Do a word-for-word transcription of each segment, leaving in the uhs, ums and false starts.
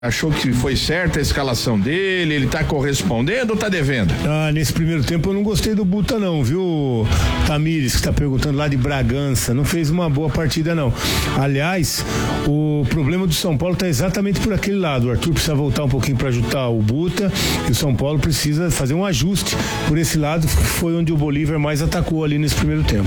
Achou que foi certa a escalação dele? Ele tá correspondendo ou tá devendo? Ah, nesse primeiro tempo eu não gostei do Buta não, viu, Tamires, que tá perguntando lá de Bragança, não fez uma boa partida não. Aliás, o problema do São Paulo tá exatamente por aquele lado. O Arthur precisa voltar um pouquinho para ajudar o Buta e o São Paulo precisa fazer um ajuste por esse lado, que foi onde o Bolívar mais atacou ali nesse primeiro tempo.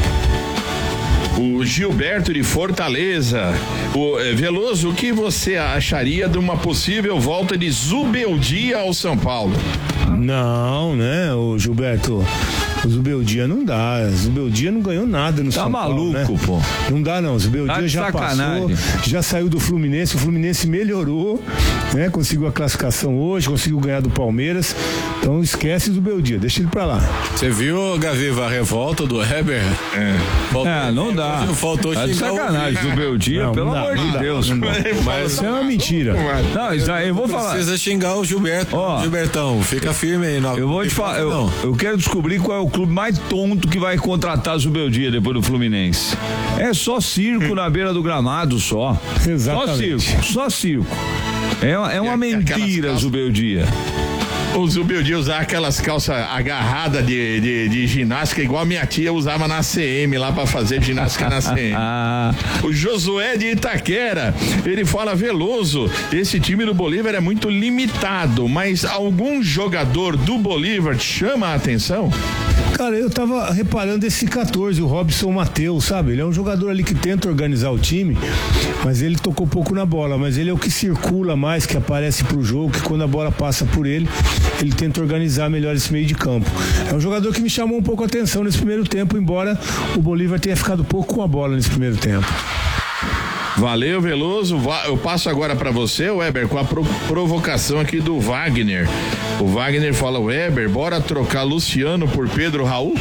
O Gilberto de Fortaleza. O eh, Veloso, o que você acharia de uma possível volta de Zubeldia ao São Paulo? Não, né, o Gilberto, o Zubeldia não dá, Zubeldia não ganhou nada no tá São Paulo, maluco, né? pô. Não dá não, Zubeldia tá já sacanagem. passou, já saiu do Fluminense, o Fluminense melhorou, né? Conseguiu a classificação hoje, conseguiu ganhar do Palmeiras, então esquece o Zubeldia, deixa ele pra lá. Você viu, Gaviva, a revolta do Heber? É, Faltou, é não dá. Faltou tá de sacanagem, Zubeldia, pelo dá, amor de dá, Deus. Mas isso é uma mentira. Não, isso aí eu vou falar. Precisa xingar o Gilberto. Ó, Gilbertão, fica firme aí. Não, eu vou te falar, eu, eu quero descobrir qual é o clube mais tonto que vai contratar Zubeldia depois do Fluminense. É só circo na beira do gramado, só. Exatamente. Só circo, só circo. É, é uma mentira, Zubeldia. O Zubeldia usar aquelas calças agarradas de, de, de ginástica, igual a minha tia usava na C M, lá pra fazer ginástica na C M. O Josué de Itaquera, ele fala: Veloso, esse time do Bolívar é muito limitado, mas algum jogador do Bolívar te chama a atenção? Cara, eu tava reparando esse quatorze, o Robson Mateus, sabe? Ele é um jogador ali que tenta organizar o time, mas ele tocou pouco na bola, mas ele é o que circula mais, que aparece pro jogo, que quando a bola passa por ele, ele tenta organizar melhor esse meio de campo. É um jogador que me chamou um pouco a atenção nesse primeiro tempo, embora o Bolívar tenha ficado pouco com a bola nesse primeiro tempo. Valeu, Veloso. Eu passo agora para você, Weber, com a pro- provocação aqui do Wagner. O Wagner fala: Weber, bora trocar Luciano por Pedro Raul?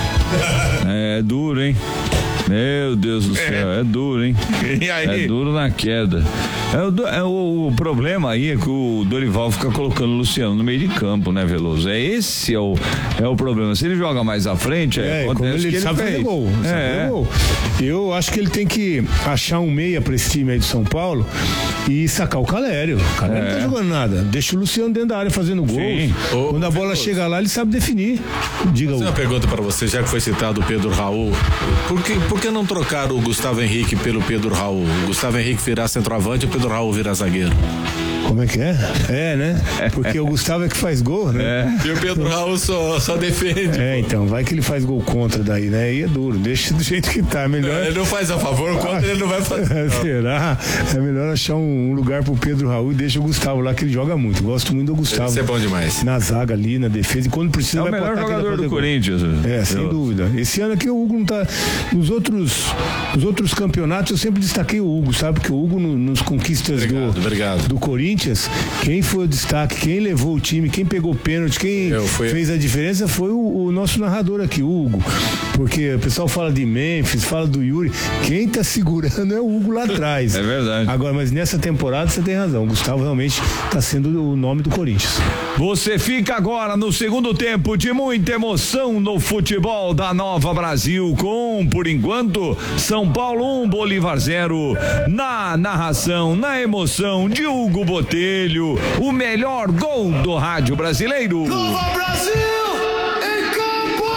É duro, hein? Meu Deus do céu, é, é duro, hein? E aí? É duro na queda. É o, é o, o problema aí é que o Dorival fica colocando o Luciano no meio de campo, né, Veloso? É esse é o, é o problema. Se ele joga mais à frente, é, é como ele, que ele sabe fez. fazer gol, sabe é. fazer gol. Eu acho que ele tem que achar um meia pra esse time aí do São Paulo e sacar o Calério. O Calério é. não tá jogando nada. Deixa o Luciano dentro da área fazendo gol. Ô, Quando a bola Veloso, chega lá, ele sabe definir. Diga o. Uma pergunta pra você, já que foi citado o Pedro Raul. Por que, por que não trocar o Gustavo Henrique pelo Pedro Raul? O Gustavo Henrique virar centroavante e o Pedro Raul virar zagueiro. Como é que é? É, né? Porque o Gustavo é que faz gol, né? É. E o Pedro Raul só, só defende. É, então, vai que ele faz gol contra daí, né? Aí é duro, deixa do jeito que tá, é melhor. Ele não faz a favor, o contra ele não vai fazer. Será? É melhor achar um, um lugar pro Pedro Raul e deixa o Gustavo lá, que ele joga muito. Gosto muito do Gustavo. Isso é bom demais. Na zaga ali, na defesa, e quando precisa é vai o melhor jogador do gol. Corinthians. É, sem eu... dúvida. Esse ano aqui o Hugo não tá. Nos outros, nos outros campeonatos eu sempre destaquei o Hugo, sabe? Que o Hugo no, nos conquistas obrigado, do, obrigado. do Corinthians, quem foi o destaque, quem levou o time, quem pegou pênalti, quem fui... fez a diferença foi o, o nosso narrador aqui, o Hugo. Porque o pessoal fala de Memphis, fala do Yuri, quem tá segurando é o Hugo lá atrás. É verdade. Agora, mas nessa temporada você tem razão, o Gustavo realmente tá sendo o nome do Corinthians. Você fica agora no segundo tempo de muita emoção no futebol da Nova Brasil com, por enquanto, São Paulo um, Bolívar zero, na narração, na emoção de Hugo Botelho, o melhor gol do rádio brasileiro. Nova Brasil em campo!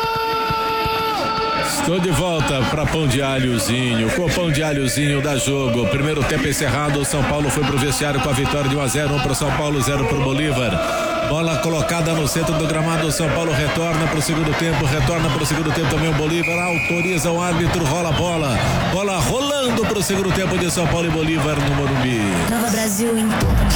Estou de volta para Pão de Alhozinho. Com o Pão de Alhozinho dá jogo. Primeiro tempo encerrado, o São Paulo foi pro vestiário com a vitória de um a zero, um pro São Paulo, zero pro Bolívar. Bola colocada no centro do gramado, o São Paulo retorna pro segundo tempo, retorna pro segundo tempo também o Bolívar, autoriza o árbitro, rola a bola. Bola rolando pro segundo tempo de São Paulo e Bolívar no Morumbi. Nova Brasil em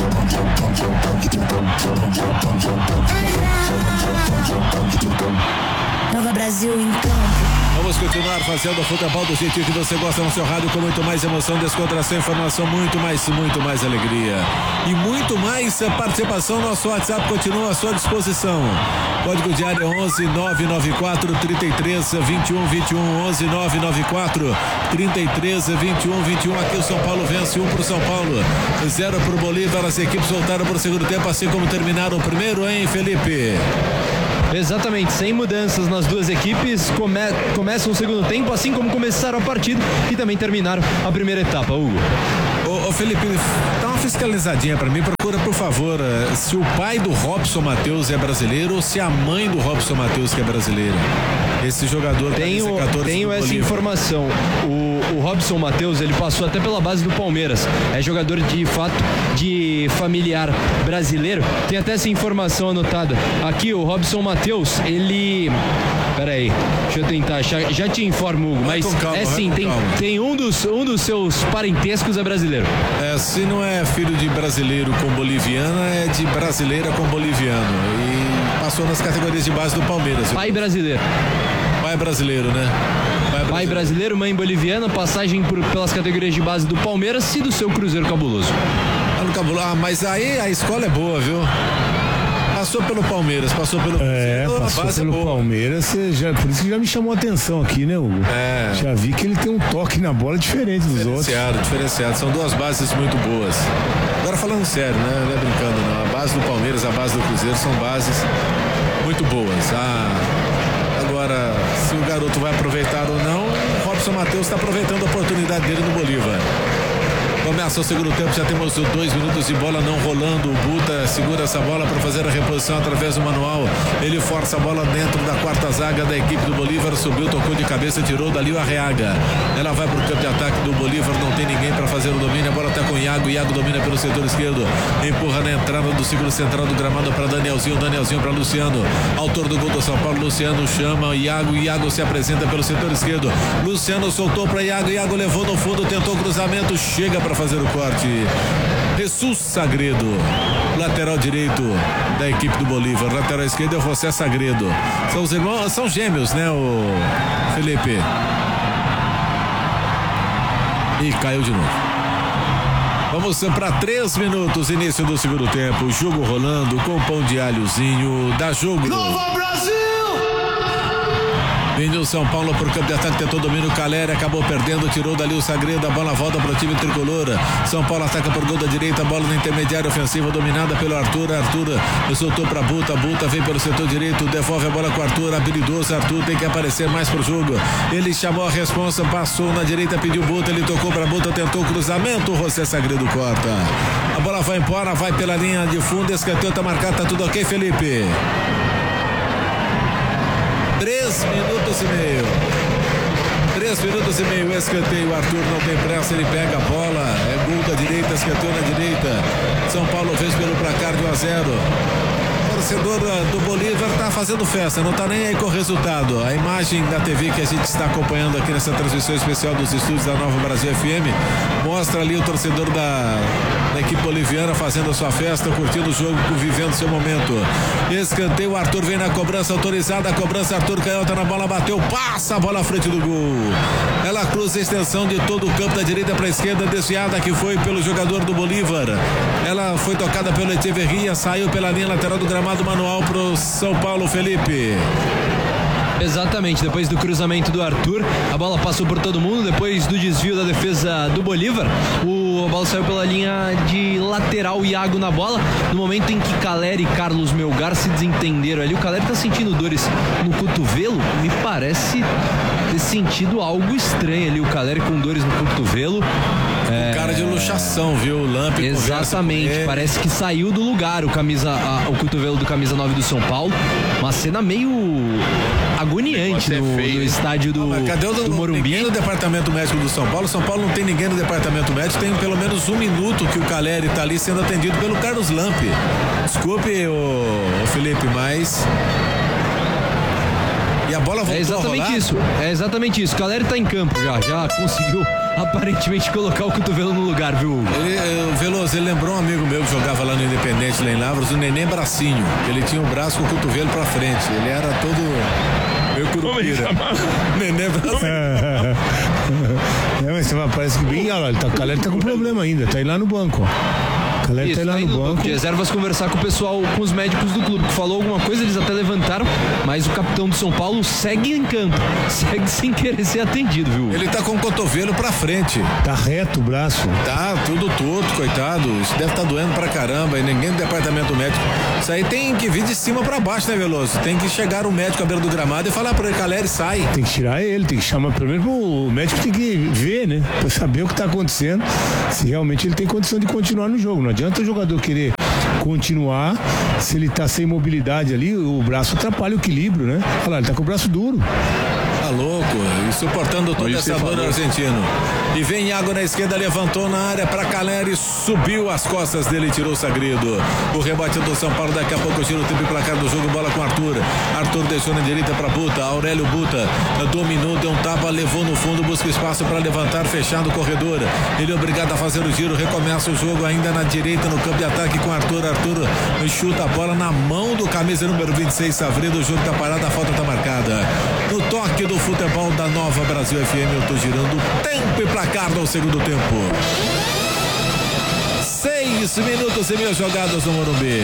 Nova Brasil em campo. Vamos continuar fazendo o futebol do jeitinho que você gosta no seu rádio, com muito mais emoção, descontração, informação, muito mais, muito mais alegria. E muito mais participação. Nosso WhatsApp continua à sua disposição. Código de área onze nove nove quatro, trinta e três, vinte e um, vinte e um, onze nove nove quatro, trinta e três, vinte e um, vinte e um. Aqui o São Paulo vence, um pro São Paulo, zero pro Bolívar. As equipes voltaram pro segundo tempo, assim como terminaram o primeiro, hein, Felipe? Exatamente, sem mudanças nas duas equipes, come, começam o segundo tempo, assim como começaram a partida e também terminaram a primeira etapa, Hugo. Ô, Ô, ô Felipe, dá uma fiscalizadinha pra mim, procura por favor se o pai do Robson Matheus é brasileiro ou se a mãe do Robson Matheus que é brasileira. Esse jogador tenho, tenho essa Bolívar. informação. O, o Robson Matheus, ele passou até pela base do Palmeiras. É jogador de fato de familiar brasileiro. Tem até essa informação anotada. Aqui, o Robson Matheus, ele... Pera aí, deixa eu tentar achar. Já te informo, Hugo, mas calma, é sim, tem, tem um, dos, um dos seus parentescos é brasileiro. É, se não é filho de brasileiro com boliviana, é de brasileira com boliviano. E passou nas categorias de base do Palmeiras. Pai brasileiro. Pai brasileiro, né? Pai brasileiro, Pai brasileiro mãe boliviana, passagem por, pelas categorias de base do Palmeiras e do seu Cruzeiro Cabuloso. Ah, no Cabuloso. Ah, mas aí a escola é boa, viu? Passou pelo Palmeiras, passou pelo É, passou pelo é Palmeiras, já, por isso que já me chamou a atenção aqui, né, Hugo? É. Já vi que ele tem um toque na bola diferente dos outros. Diferenciado, diferenciado. São duas bases muito boas. Agora falando sério, né? Não é brincando, não. A base do Palmeiras, a base do Cruzeiro são bases muito boas. Ah, agora, se o garoto vai aproveitar ou não, o Robson Matheus está aproveitando a oportunidade dele no Bolívar. Começa o segundo tempo, já temos dois minutos de bola não rolando. O Buta segura essa bola para fazer a reposição através do manual. Ele força a bola dentro da quarta zaga da equipe do Bolívar. Subiu, tocou de cabeça, tirou dali o Arreaga. Ela vai para o campo de ataque do Bolívar. Não tem ninguém para fazer o domínio. A bola está com o Iago. Iago domina pelo setor esquerdo. Empurra na entrada do círculo central do gramado para Danielzinho. Danielzinho para Luciano. Autor do gol do São Paulo. Luciano chama Iago. Iago se apresenta pelo setor esquerdo. Luciano soltou para Iago. Iago levou no fundo, tentou o cruzamento. Chega para fazer o corte. Jesus Sagredo, lateral direito da equipe do Bolívar. Lateral esquerdo é o José Sagredo. São os irmãos, são gêmeos, né, o Felipe? E caiu de novo. Vamos para três minutos, início do segundo tempo. Jogo rolando com pão de alhozinho. Dá jogo. Nova Brasil! Vindo o São Paulo por campo de ataque, tentou domínio, Caleri acabou perdendo, tirou dali o Sagredo, a bola volta para o time tricolor. São Paulo ataca por gol da direita, bola na intermediária ofensiva dominada pelo Arthur. Arthur soltou para Buta, Buta vem pelo setor direito, devolve a bola com o Arthur, habilidoso. Arthur tem que aparecer mais pro jogo. Ele chamou a responsa, passou na direita, pediu Buta, ele tocou para Buta, tentou o cruzamento, o José Sagredo corta. A bola vai embora, vai pela linha de fundo, escanteio tá marcado, tá tudo ok, Felipe? Três minutos e meio. Três minutos e meio, escanteio. Arthur não tem pressa, ele pega a bola. É gol da direita, escanteio na direita. São Paulo fez pelo placar de um a zero. O torcedor do Bolívar tá fazendo festa, não tá nem aí com o resultado. A imagem da T V que a gente está acompanhando aqui nessa transmissão especial dos estúdios da Nova Brasil F M mostra ali o torcedor da, da equipe boliviana fazendo a sua festa, curtindo o jogo, vivendo seu momento. Escanteio, o Arthur vem na cobrança autorizada, a cobrança, Arthur canhota na bola, bateu, passa a bola à frente do gol. Ela cruza a extensão de todo o campo da direita para a esquerda, desviada que foi pelo jogador do Bolívar. Ela foi tocada pelo Echeverria, saiu pela linha lateral do gramado, manual pro São Paulo, Felipe. Exatamente, depois do cruzamento do Arthur, a bola passou por todo mundo, depois do desvio da defesa do Bolívar, o, a bola saiu pela linha de lateral, Iago na bola, no momento em que Caleri e Carlos Melgar se desentenderam ali. O Caleri tá sentindo dores no cotovelo, me parece ter sentido algo estranho ali, o Caleri com dores no cotovelo. É... cara de luxação, viu? O Lamp. Exatamente, parece que saiu do lugar o, camisa, a, o cotovelo do camisa nove do São Paulo, uma cena meio agoniante no, no estádio do, ah, cadê o do, do Morumbi. Ninguém no departamento médico do São Paulo. São Paulo não tem ninguém no departamento médico. Tem pelo menos um minuto que o Caleri tá ali sendo atendido pelo Carlos Lamp. Desculpe, o, o Felipe, mas... E a bola voltou é exatamente a rolar? isso, é exatamente isso. O Caleri tá em campo já, já conseguiu aparentemente colocar o cotovelo no lugar, viu? Ele, o Veloso, ele lembrou um amigo meu que jogava lá no Independente, lá em Lavras, o Neném Bracinho. Ele tinha o braço com o cotovelo pra frente. Ele era todo meio curupira. Neném Bracinho. É, mas parece que bem, olha lá, tá, o Caleri tá com problema ainda, tá aí lá no banco, ó. Caleri Isso, tá lá aí no no banco. banco de reservas conversar com o pessoal, com os médicos do clube, que falou alguma coisa, eles até levantaram, mas o capitão do São Paulo segue em campo, segue sem querer ser atendido, viu? Ele tá com o cotovelo pra frente. Tá reto o braço. Tá tudo torto, coitado. Isso deve estar tá doendo pra caramba. E ninguém do departamento médico. Isso aí tem que vir de cima pra baixo, né, Veloso? Tem que chegar o médico à beira do gramado e falar pra ele, Caleri, sai. Tem que tirar ele, tem que chamar. Primeiro o médico tem que ver, né? Pra saber o que tá acontecendo. Se realmente ele tem condição de continuar no jogo. Não adianta o jogador querer continuar se ele tá sem mobilidade ali, o braço atrapalha o equilíbrio, né? Olha lá, ele tá com o braço duro. Tá louco, e suportando toda essa dor argentino. E vem Iago na esquerda, levantou na área para Caleri, subiu as costas dele e tirou o Sagredo. O rebate do São Paulo, daqui a pouco tira o tempo e placar do jogo, bola com Arthur. Arthur deixou na direita para Buta, Aurélio Buta dominou, deu um tapa, levou no fundo, busca espaço para levantar, fechado o corredor. Ele é obrigado a fazer o giro, recomeça o jogo ainda na direita, no campo de ataque com Arthur. Arthur chuta a bola na mão do camisa número vinte e seis, Savredo. O jogo tá parado, a falta tá marcada. No toque do futebol da Nova Brasil F M, eu tô girando tempo e placar no segundo tempo. Seis minutos e mil jogadas no Morumbi.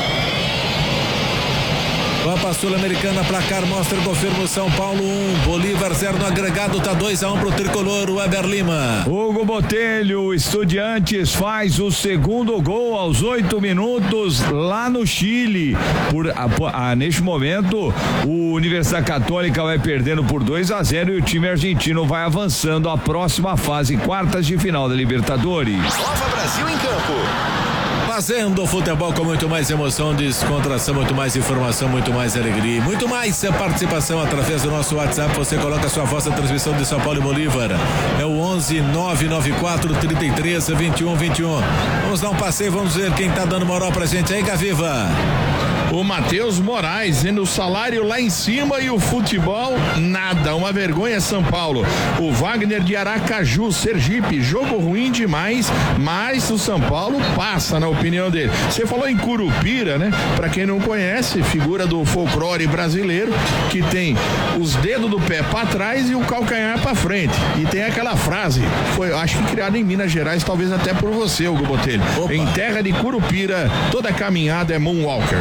Copa Sul-Americana, placar mostra, confirma o São Paulo um, Bolívar zero no agregado, tá dois a um pro tricolor, o Weber Lima. Hugo Botelho, Estudiantes faz o segundo gol aos oito minutos lá no Chile. Por, a, a, neste momento, o Universidade Católica vai perdendo por dois a zero e o time argentino vai avançando à próxima fase, quartas de final da Libertadores. Nova Brasil em campo. Fazendo futebol com muito mais emoção, descontração, muito mais informação, muito mais alegria, muito mais participação através do nosso WhatsApp. Você coloca a sua voz na transmissão de São Paulo e Bolívar. É o onze nove nove quatro, trinta e três, vinte e um, vinte e um. Vamos dar um passeio, vamos ver quem tá dando moral pra gente aí, Gaviva. O Matheus Moraes, e no salário lá em cima e o futebol, nada. Uma vergonha, São Paulo. O Wagner de Aracaju, Sergipe, jogo ruim demais, mas o São Paulo passa, na opinião dele. Você falou em Curupira, né? Pra quem não conhece, figura do folclore brasileiro, que tem os dedos do pé pra trás e o calcanhar pra frente. E tem aquela frase, foi, acho que criada em Minas Gerais, talvez até por você, Hugo Botelho. Opa. Em terra de Curupira, toda caminhada é moonwalker.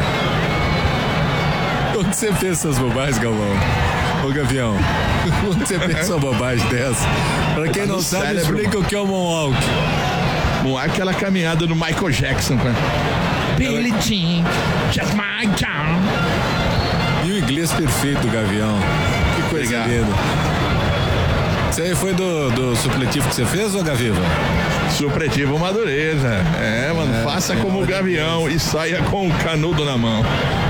Onde você pensa essas bobagens, Galvão? Ô, Gavião, onde você pensa uma bobagem dessa? Pra quem não sabe, cérebro, explica o que é o moonwalk. Moonwalk é aquela caminhada do Michael Jackson, cara. Billie Jean, just my town. E o inglês perfeito, Gavião. Que coisa Obrigado. linda. Isso aí foi do, do supletivo que você fez, ô Gaviva? Supletivo Madureza. É, mano, é, faça é, como o Gavião e saia com o canudo na mão.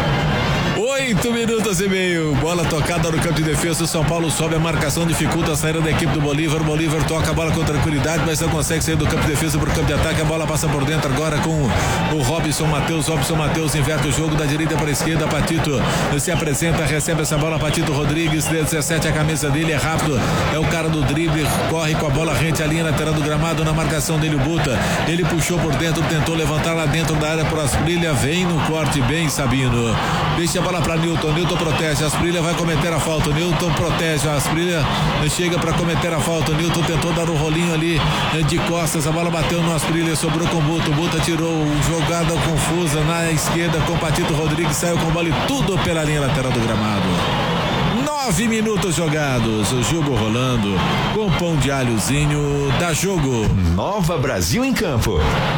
Oito minutos e meio, bola tocada no campo de defesa, o São Paulo sobe a marcação, dificulta a saída da equipe do Bolívar, o Bolívar toca a bola com tranquilidade, mas não consegue sair do campo de defesa para o campo de ataque, a bola passa por dentro agora com o Robson Matheus, Robson Matheus inverte o jogo da direita para a esquerda, Patito se apresenta, recebe essa bola, Patito Rodrigues, dezessete, a camisa dele é rápido, é o cara do drible, corre com a bola rente a linha lateral do gramado, na marcação dele o Buta, ele puxou por dentro, tentou levantar lá dentro da área por Asprilla, vem no corte bem Sabino, deixa a bola para Newton, Newton protege, Asprilla vai cometer a falta, Newton protege, a Asprilla chega para cometer a falta, Newton tentou dar o um rolinho ali de costas, a bola bateu no Asprilla, sobrou com o Buta, o Buta tirou jogada confusa na esquerda com o Patito Rodrigues, saiu com a bola e tudo pela linha lateral do gramado. Nove minutos jogados, o jogo rolando com pão de alhozinho, dá jogo. Nova Brasil em campo.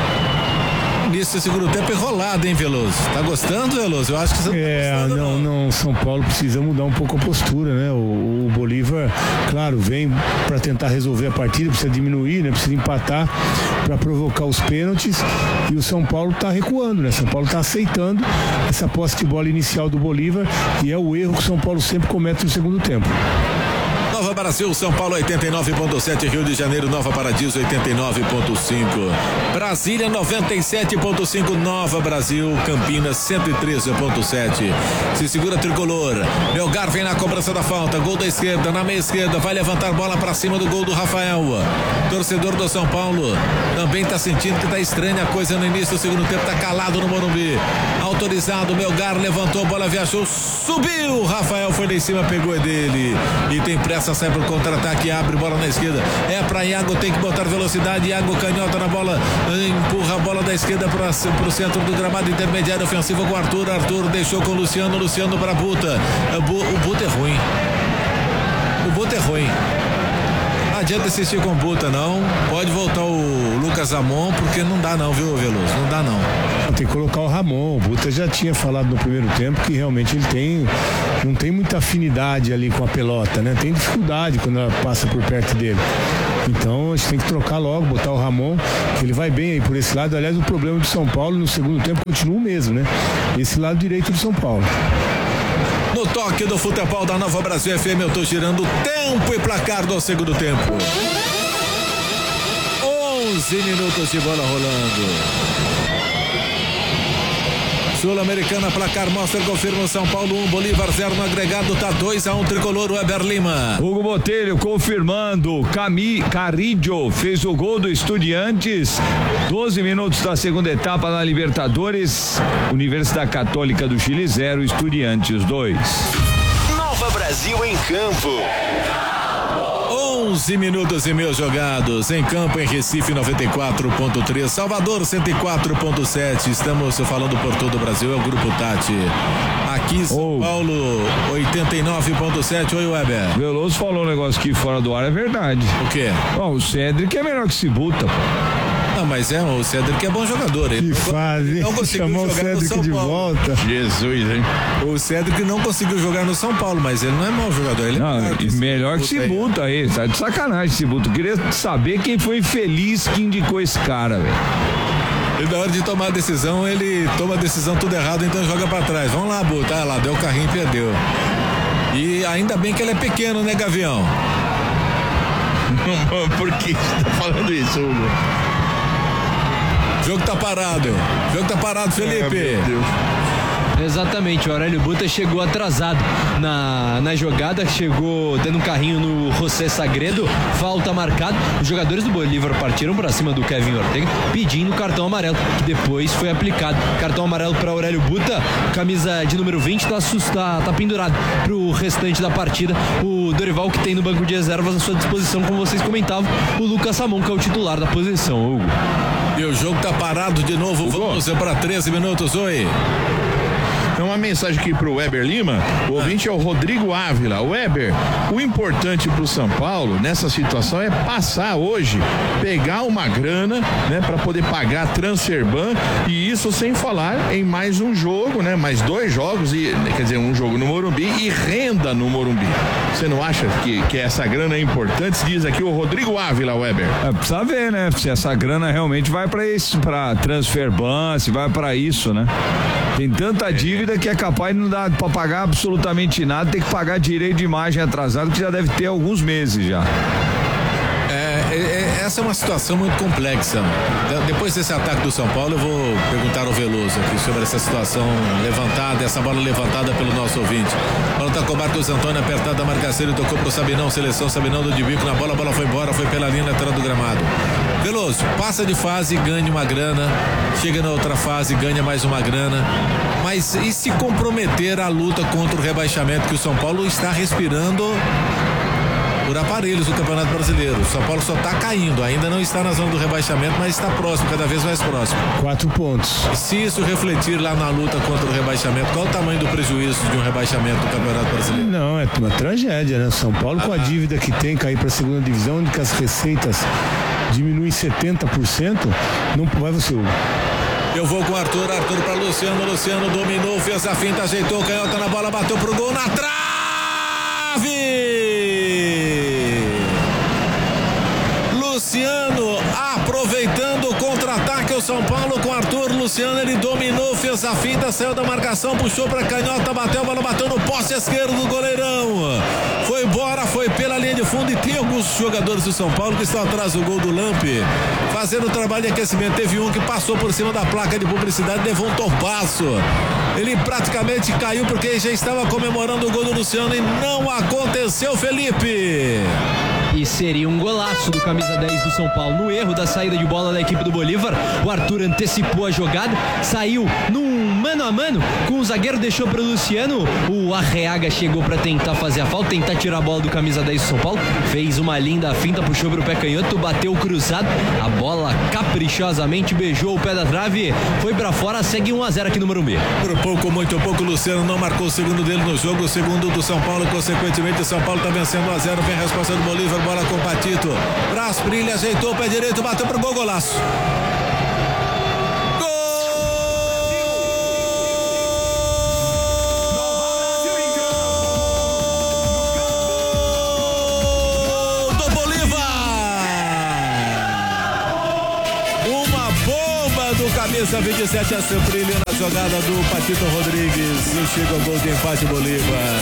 Nesse segundo tempo é rolado, hein, Veloso? Tá gostando, Veloso? Eu acho que você não É, tá gostando, não, não, São Paulo precisa mudar um pouco a postura, né? O, o Bolívar, claro, vem para tentar resolver a partida, precisa diminuir, né? Precisa empatar para provocar os pênaltis e o São Paulo tá recuando, né? São Paulo tá aceitando essa posse de bola inicial do Bolívar e é o erro que o São Paulo sempre comete no segundo tempo. Nova Brasil, São Paulo oitenta e nove ponto sete, Rio de Janeiro, Nova Paradiso oitenta e nove ponto cinco, Brasília noventa e sete ponto cinco, Nova Brasil, Campinas cento e treze ponto sete. Se segura tricolor, Melgar vem na cobrança da falta, gol da esquerda, na meia esquerda, vai levantar bola pra cima do gol do Rafael. Torcedor do São Paulo também tá sentindo que tá estranha a coisa no início do segundo tempo, tá calado no Morumbi. Autorizado, Melgar levantou, a bola viajou, subiu, Rafael foi lá em cima, pegou é dele e tem pressa, sai pro contra-ataque, abre bola na esquerda. É pra Iago, tem que botar velocidade. Iago canhota na bola, empurra a bola da esquerda pra, pro centro do gramado intermediário ofensivo com Arthur. Arthur deixou com o Luciano, Luciano pra Buta. O Buta é ruim. O Buta é ruim. Não adianta assistir com o Buta, não. Pode voltar o Lucas Ramon, porque não dá não, viu, Veloso? Não dá não. Tem que colocar o Ramon. O Buta já tinha falado no primeiro tempo que realmente ele tem, não tem muita afinidade ali com a pelota, né? Tem dificuldade quando ela passa por perto dele. Então a gente tem que trocar logo, botar o Ramon, que ele vai bem aí por esse lado. Aliás, o problema do São Paulo no segundo tempo continua o mesmo, né? Esse lado direito do São Paulo. No toque do futebol da Nova Brasil F M, eu tô girando tempo e placar do segundo tempo. onze minutos de bola rolando. Sul-Americana, placar mostra, confirma São Paulo um, Bolívar zero no agregado, tá dois a um, tricolor, Weber Lima. Hugo Botelho confirmando, Cami Carrillo fez o gol do Estudiantes, doze minutos da segunda etapa na Libertadores, Universidade Católica do Chile zero, Estudiantes dois. Nova Brasil em campo. onze minutos e meio jogados em campo em Recife noventa e quatro ponto três, Salvador cento e quatro ponto sete. Estamos falando por todo o Brasil, é o Grupo Tati. Aqui São oh. Paulo oitenta e nove ponto sete. Oi, Weber. Veloso falou um negócio aqui fora do ar, é verdade. O quê? Oh, o Cedric é melhor que Cibuta, pô. Não, mas é, o Cedric é bom jogador. Ele que fase, não conseguiu chamou jogar o Cedric no São de Paulo. volta. Jesus, hein? O Cedric não conseguiu jogar no São Paulo, mas ele não é mau jogador. Ele não, é que melhor que Cibuta aí. Tá de sacanagem, Cibuta. Queria saber quem foi infeliz que indicou esse cara, velho. E na hora de tomar a decisão, ele toma a decisão tudo errado, então joga pra trás. Vamos lá, Buta. Ah, lá, deu o carrinho e perdeu. E ainda bem que ele é pequeno, né, Gavião? Por que você tá falando isso, Hugo? O jogo tá parado. O jogo tá parado, Felipe. Ah, meu Deus. Exatamente, o Aurélio Buta chegou atrasado na, na jogada, chegou dando um carrinho no José Sagredo, falta marcada. Os jogadores do Bolívar partiram para cima do Kevin Ortega pedindo cartão amarelo, que depois foi aplicado. Cartão amarelo para Aurélio Buta, camisa de número vinte, tá, tá, tá pendurado pro restante da partida. O Dorival, que tem no banco de reservas à sua disposição, como vocês comentavam, o Lucas Ramon, que é o titular da posição, Hugo. E o jogo tá parado de novo, Hugo. Vamos para treze minutos, oi. É uma mensagem aqui pro Weber Lima. O ouvinte é o Rodrigo Ávila. Weber, o importante pro São Paulo nessa situação é passar hoje, pegar uma grana, né, para poder pagar a Transferban, e isso sem falar em mais um jogo, né, mais dois jogos, e quer dizer, um jogo no Morumbi e renda no Morumbi. Você não acha que, que essa grana é importante? Se diz aqui o Rodrigo Ávila, Weber. É, precisa ver, né, se essa grana realmente vai para isso, para Transferban, se vai para isso, né? Tem tanta dívida que é capaz de não dar pra pagar absolutamente nada, tem que pagar direito de imagem atrasado, que já deve ter alguns meses já. É, é, essa é uma situação muito complexa. Depois desse ataque do São Paulo, eu vou perguntar ao Veloso aqui sobre essa situação levantada, essa bola levantada pelo nosso ouvinte. A bola tá com o Marcos Antônio apertada a marcação, ele tocou pro Sabinão, seleção, Sabinão do de bico na bola, a bola foi embora, foi pela linha lateral do gramado. Veloso, passa de fase, ganha uma grana, chega na outra fase, ganha mais uma grana, mas e se comprometer a luta contra o rebaixamento, que o São Paulo está respirando por aparelhos do Campeonato Brasileiro? O São Paulo só está caindo, ainda não está na zona do rebaixamento, mas está próximo, cada vez mais próximo. Quatro pontos. E se isso refletir lá na luta contra o rebaixamento, qual o tamanho do prejuízo de um rebaixamento do Campeonato Brasileiro? Não, é uma tragédia, né? São Paulo, com a dívida que tem, cair para a segunda divisão, onde que as receitas diminuem setenta por cento, não vai você, Hugo. Eu vou com o Arthur, Arthur para Luciano, Luciano dominou, fez a finta, ajeitou, canhota na bola, bateu pro gol, na trave! Luciano aproveitando o contra-ataque, o São Paulo com Arthur, Luciano, ele dominou, fez a finta, saiu da marcação, puxou pra canhota, bateu, a bola bateu no poste esquerdo do goleirão, foi embora, foi pela linha de fundo, e tem alguns jogadores do São Paulo que estão atrás do gol do Lampe, fazendo o trabalho de aquecimento. Teve um que passou por cima da placa de publicidade, levou um topaço, ele praticamente caiu porque já estava comemorando o gol do Luciano e não aconteceu, Felipe. E seria um golaço do camisa dez do São Paulo. No erro da saída de bola da equipe do Bolívar, o Arthur antecipou a jogada, saiu num mano a mano com o zagueiro, deixou para o Luciano. O Arreaga chegou para tentar fazer a falta, tentar tirar a bola do camisa dez do São Paulo. Fez uma linda finta, puxou para o pé canhoto, bateu cruzado. A bola caprichosamente beijou o pé da trave, foi para fora, segue um a zero aqui no Morumbi. Por pouco, muito pouco, o Luciano não marcou o segundo dele no jogo, o segundo do São Paulo, consequentemente o São Paulo está vencendo um a zero. Vem a resposta do Bolívar, bola com o Patito. Prasprilha, ajeitou o pé direito, bateu pro gol, golaço. Camisa vinte e sete, a Semprilho na jogada do Patito Rodrigues. E chega o gol de empate, Bolívar.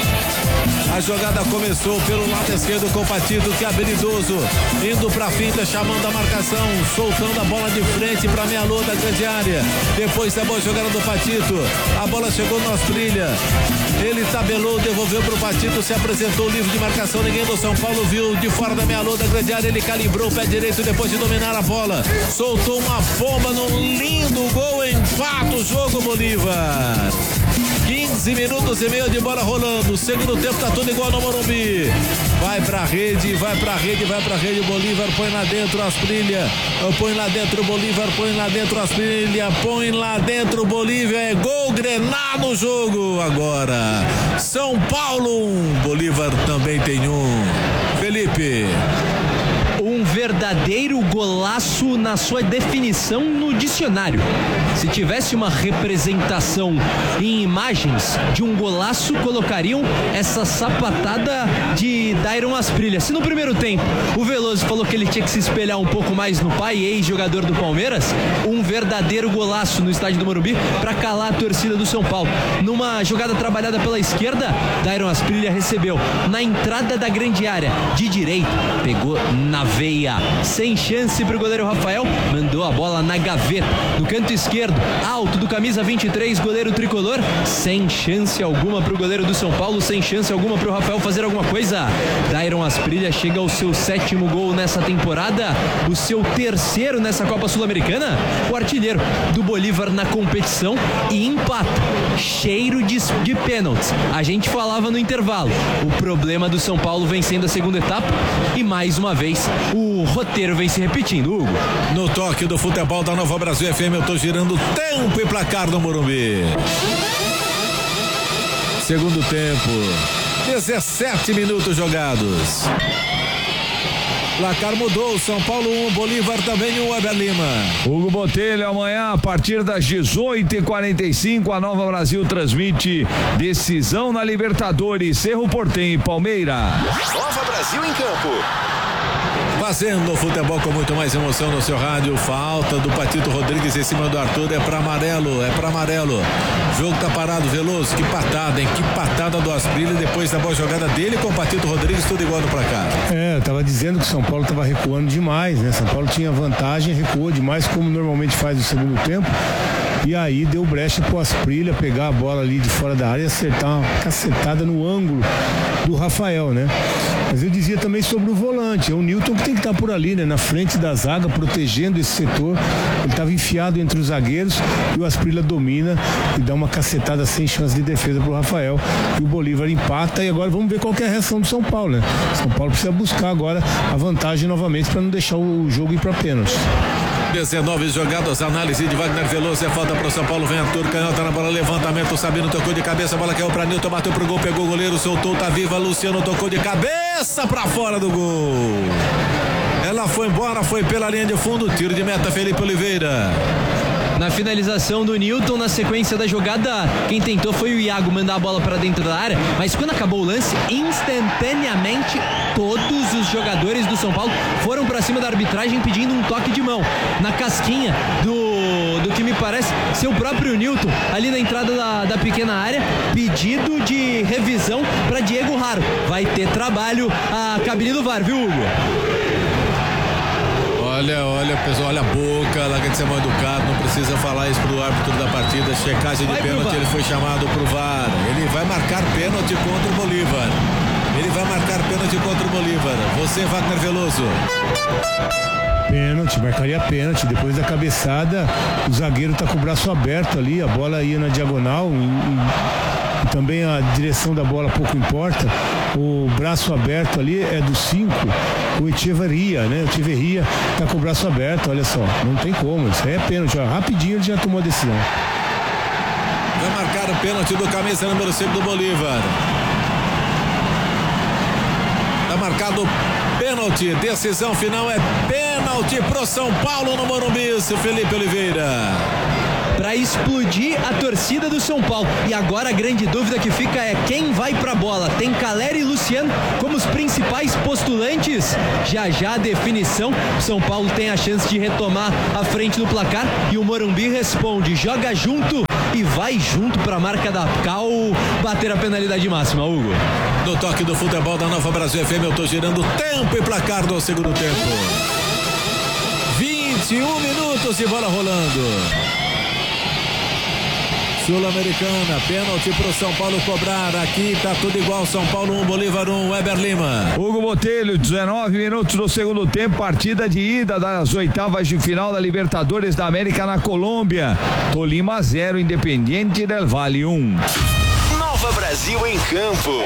A jogada começou pelo lado esquerdo com o Patito, que é habilidoso, indo pra finta, chamando a marcação, soltando a bola de frente pra meia lua da grande área. Depois da boa jogada do Patito, a bola chegou no Asprilla. Ele tabelou, devolveu pro Patito, se apresentou livre de marcação, ninguém do São Paulo viu, de fora da meia lua da grande área, ele calibrou o pé direito depois de dominar a bola, soltou uma bomba num lindo gol, empata o jogo, Bolívar. quinze minutos e meio de bola rolando, segundo tempo tá tudo igual no Morumbi. Vai pra rede, vai pra rede, vai pra rede, Bolívar põe lá dentro, Asprilla, põe lá dentro, Bolívar, põe lá dentro, Asprilla, põe lá dentro, Bolívia, é gol, Grená no jogo agora. São Paulo um, Bolívar também tem um. Felipe. Um verdadeiro golaço na sua definição no dicionário. Se tivesse uma representação em imagens de um golaço, colocariam essa sapatada de Dairon Asprilla. Se no primeiro tempo o Veloso falou que ele tinha que se espelhar um pouco mais no pai, ex-jogador do Palmeiras, um verdadeiro golaço no estádio do Morumbi para calar a torcida do São Paulo. Numa jogada trabalhada pela esquerda, Dairon Asprilla recebeu na entrada da grande área de direita, pegou na veia, sem chance pro goleiro Rafael, mandou a bola na gaveta. No canto esquerdo, alto do camisa vinte e três, goleiro tricolor, sem chance alguma pro goleiro do São Paulo, sem chance alguma pro Rafael fazer alguma coisa. Dairon Asprilla chega ao seu sétimo gol nessa temporada, o seu terceiro nessa Copa Sul-Americana, o artilheiro do Bolívar na competição, e empata, cheiro de, de pênaltis. A gente falava no intervalo, o problema do São Paulo vencendo a segunda etapa, e mais uma vez o roteiro vem se repetindo, Hugo. No toque do futebol da Nova Brasil F M, eu tô girando tempo e placar no Morumbi. Segundo tempo, dezessete minutos jogados. Placar mudou, São Paulo um, Bolívar também um, Weber Lima. Hugo Botelho, amanhã a partir das dezoito e quarenta e cinco, a Nova Brasil transmite decisão na Libertadores, Cerro Porteño e Palmeiras. Nova Brasil em campo. Fazendo o futebol com muito mais emoção no seu rádio. Falta do Patito Rodrigues em cima do Arthur, é pra amarelo, é pra amarelo. O jogo tá parado, Veloso, que patada, hein? Que patada do Asprilla depois da boa jogada dele com o Patito Rodrigues, tudo igual no placar. É, eu tava dizendo que o São Paulo tava recuando demais, né? São Paulo tinha vantagem, recuou demais, como normalmente faz no segundo tempo. E aí deu brecha pro Asprilla pegar a bola ali de fora da área e acertar uma cacetada no ângulo do Rafael, né? Mas eu dizia também sobre o volante, é o Newton que tem que estar por ali, né? Na frente da zaga, protegendo esse setor. Ele estava enfiado entre os zagueiros e o Asprilla domina e dá uma cacetada sem chance de defesa pro Rafael. E o Bolívar empata, e agora vamos ver qual que é a reação do São Paulo, né? São Paulo precisa buscar agora a vantagem novamente para não deixar o jogo ir para pênalti. dezenove jogadas, análise de Wagner Veloso, é falta pro São Paulo, vem Arthur, canhota na bola, levantamento, o Sabino tocou de cabeça, a bola caiu pra Nilton, bateu pro gol, pegou o goleiro, soltou, tá viva, Luciano tocou de cabeça pra fora do gol. Ela foi embora, foi pela linha de fundo, tiro de meta, Felipe Oliveira. Na finalização do Newton, na sequência da jogada, quem tentou foi o Iago mandar a bola para dentro da área, mas quando acabou o lance, instantaneamente todos os jogadores do São Paulo foram para cima da arbitragem pedindo um toque de mão na casquinha do, do que me parece ser o próprio Newton, ali na entrada da, da pequena área, pedido de revisão para Diego Raro. Vai ter trabalho a cabine do V A R, viu, Hugo? Olha, olha, pessoal, olha a boca, larga de ser mal educado, não precisa falar isso pro árbitro da partida, checagem de vai pênalti, ele foi chamado pro V A R, ele vai marcar pênalti contra o Bolívar. Ele vai marcar pênalti contra o Bolívar. Você, Wagner Veloso. Pênalti, marcaria pênalti. Depois da cabeçada, o zagueiro tá com o braço aberto ali, a bola ia na diagonal. E, e também a direção da bola pouco importa. O braço aberto ali é do cinco, o Echeverria, né? O Echeverria tá com o braço aberto, olha só. Não tem como, isso aí é pênalti. Ó, rapidinho ele já tomou a decisão. Vai marcar o pênalti do camisa número cinco do Bolívar. Tá marcado pênalti. Decisão final é pênalti pro São Paulo no Morumbi, Felipe Oliveira. Para explodir a torcida do São Paulo. E agora a grande dúvida que fica é quem vai pra bola. Tem Caleri e Luciano como os principais postulantes. Já já a definição. O São Paulo tem a chance de retomar a frente do placar e o Morumbi responde, joga junto e vai junto pra marca da Cal bater a penalidade máxima, Hugo. No toque do futebol da Nova Brasil F M, eu tô girando tempo e placar do segundo tempo. vinte e um minutos de bola rolando. Sul-Americana, pênalti pro São Paulo cobrar. Aqui tá tudo igual, São Paulo um, Bolívar um, Weber Lima. Hugo Botelho, dezenove minutos do segundo tempo, partida de ida das oitavas de final da Libertadores da América na Colômbia. Tolima zero, Independiente del Valle um. Nova Brasil em campo.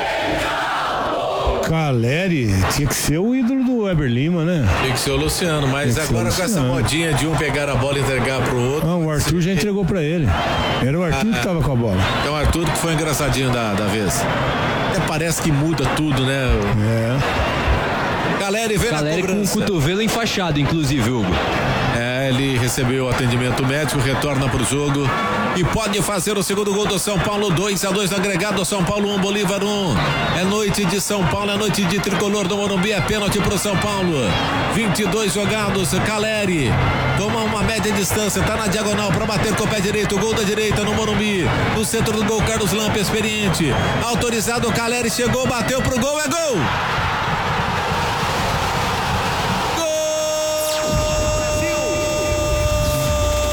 Caleri tinha que ser o ídolo do Weber Lima, né? Tem que ser o Luciano, mas agora com essa modinha de um pegar a bola e entregar pro outro. Não, o Arthur já entregou pra ele. Era o Arthur ah, que tava com a bola. Então o Arthur que foi engraçadinho da, da vez. Até parece que muda tudo, né? É. Caleri vem na cobrança. Com o cotovelo enfaixado, inclusive, Hugo. É, ele recebeu atendimento médico, retorna pro jogo e pode fazer o segundo gol do São Paulo. Dois a dois no agregado, São Paulo um, Bolívar um. É noite de São Paulo, é noite de tricolor do Morumbi, é pênalti pro São Paulo. vinte e dois jogados, Caleri toma uma média distância, tá na diagonal para bater com o pé direito, gol da direita no Morumbi. No centro do gol, Carlos Lampa, experiente, autorizado, Caleri chegou, bateu pro gol, é gol!